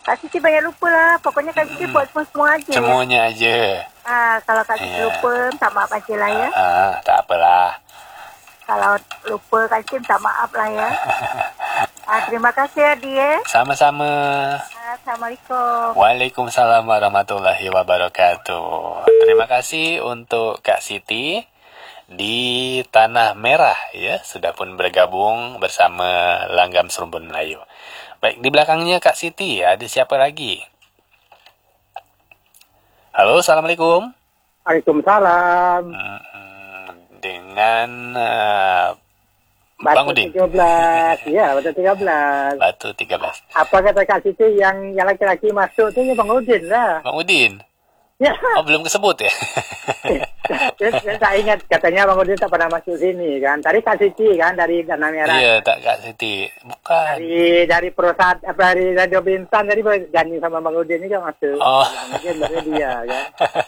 Kak Siti banyak lupa lah. Pokoknya Kak Siti buat semua aja. Semuanya aja. Kalau Kak Siti lupa, minta maaf aja lah ya. Tak apalah. Kalau lupa Kak Siti minta maaf lah ya. Terima kasih Adi ya. Sama-sama. Assalamualaikum. Waalaikumsalam warahmatullahi wabarakatuh. Terima kasih untuk Kak Siti di Tanah Merah ya, sudah pun bergabung bersama Langgam Serumpun Melayu. Baik, di belakangnya Kak Siti, ada siapa lagi? Halo, Assalamualaikum. Waalaikumsalam. Dengan Bang Udin. 13. Ya, Batu 13. Batu 13. Apa kata Kak Siti yang laki-laki masuk tu ya Bang Udin lah. Bang Udin? Ya. Oh, belum kesebut ya? Saya tak ingat, katanya Bang Udin tak pernah masuk sini kan. Tadi Kak Siti kan dari Tanah Merah. Iya, tak Kak Siti. Bukan. Dari Prosat, dari Radio Bintang tadi berjanji sama Bang Udin ni kan masuk. Oh. Bang Udin baru dia kan.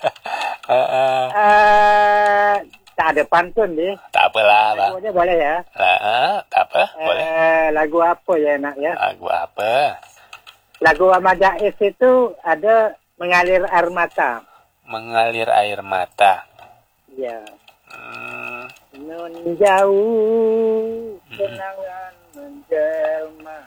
Tak ada pantun dia. Tak apalah, Bang. Lagu aja boleh ya? Tak apa, boleh. Lagu apa ya nak ya? Lagu apa? Lagu Ahmad Jais itu ada Mengalir Air Mata. Mengalir air mata. Ya. Nun jauh, kenangan menjelma.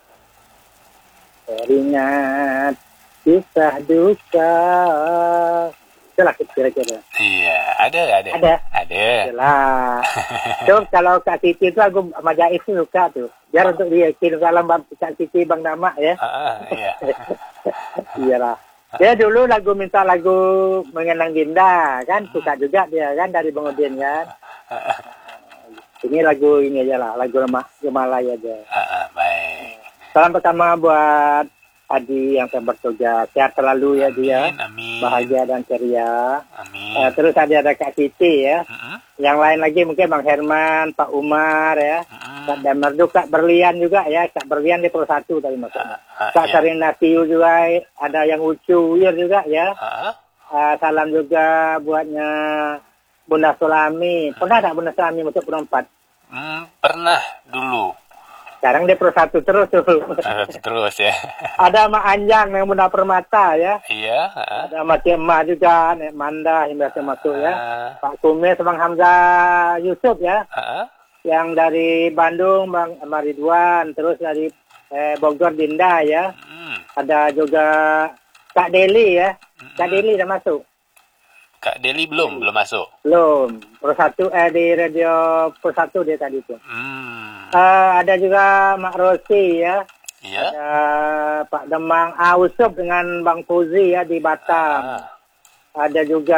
Teringat kisah duka. Itulah kira-kira. Iya, ada. Ada. Itulah. So, kalau Kak Siti itu lagu Ahmad Jais itu suka tuh. Biar untuk dia kirim salam Kak Siti Bang Nama ya. Iya. Iyalah. Dia dulu minta lagu Mengenang Dinda kan, suka juga dia kan dari Bang Udin kan. Ini lagu ini aja lah, lagu Gemalaya aja. Baik. Salam pertama buat Adi yang sedang bertugas, sehat selalu ya dia, amin. Bahagia dan ceria. Amin. Terus ada Kak Siti ya. Yang lain lagi mungkin Bang Herman, Pak Umar ya, Kak Damerdu, Kak Berlian juga ya, Kak Berlian di Pro 1 tadi maksudnya. Kak Sarina Tiu juga ada yang Ucu Wir juga ya. Salam juga buatnya Bunda Sulami. Pernah tak Bunda Sulami masuk Pro 4? Pernah dulu. Sekarang dia Pro 1 terus tuh. Terus ya. Ada Mak Anjang yang Bunda Permata ya. Iya. Ada Mak Emak juga, Nek Manda yang biasa masuk ya. Pak Kumis, Bang Hamzah Yusuf ya. Yang dari Bandung Bang Ridwan, terus dari Bogor Dinda ya. Ada juga Kak Deli ya. Kak Deli dah masuk. Kak Deli belum masuk. Belum. Pro 1 di radio Pro 1 dia tadi tuh. Ada juga Mak Rosi ya. Iya. Ada Pak Demang Ausup dengan Bang Fuzi ya di Batam. Ada juga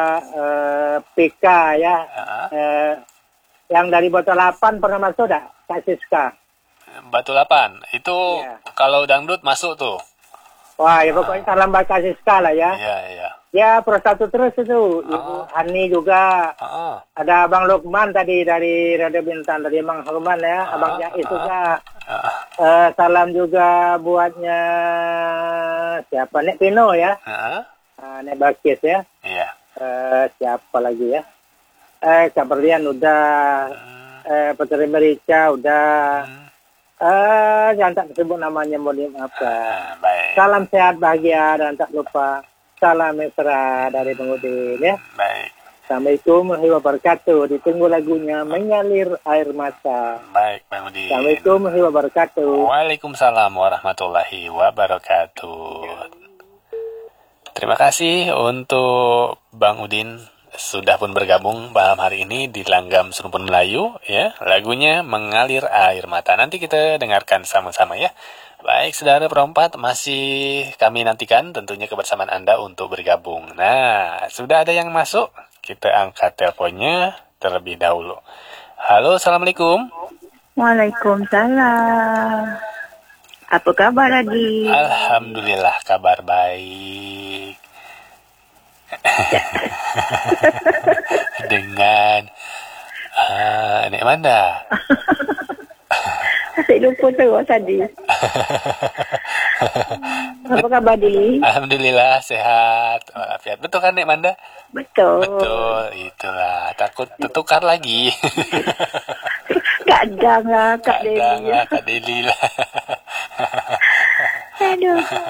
Pika ya. Yang dari Batu 8 pernah masuk tak? Kak Siska. Batu 8. Itu kalau dangdut masuk tuh. Wah, ya pokoknya salam buat Kak Siska lah ya. Iya. Ya, Pro 1 terus itu. Ibu Hani juga. Ada Abang Lukman tadi dari Radio Bintang. Tadi Bang Lukman ya. Abang Jais juga. Salam juga buatnya siapa? Nek Pino ya. Nek Bakis ya. Iya. Siapa lagi ya? Kak Berlian udah. Putri Merica udah. Jangan tak sebut namanya, mohon maaf. Baik. Salam sehat bahagia dan tak lupa salam mesra dari Bang Udin ya. Baik. Assalamualaikum warahmatullahi wabarakatuh. Ditunggu lagunya Mengalir Air Mata. Baik, Bang Udin. Assalamualaikum warahmatullahi wabarakatuh. Waalaikumsalam warahmatullahi wabarakatuh. Terima kasih untuk Bang Udin sudah pun bergabung malam hari ini di Langgam Serumpun Melayu ya. Lagunya Mengalir Air Mata. Nanti kita dengarkan sama-sama ya. Baik, saudara perempat, masih kami nantikan tentunya kebersamaan Anda untuk bergabung. Nah, sudah ada yang masuk. Kita angkat teleponnya terlebih dahulu. Halo, Assalamualaikum. Waalaikumsalam. Apa kabar Adi? Alhamdulillah, kabar baik. Dengan Nek Manda. Asyik lupa terus tadi. Apa kabar Di? Alhamdulillah sehat walafiat. Betul kan Nek Manda? Betul. Itulah. Takut tertukar lagi. Kadang lah Kak Deli. Kak Deli lah. Aduh.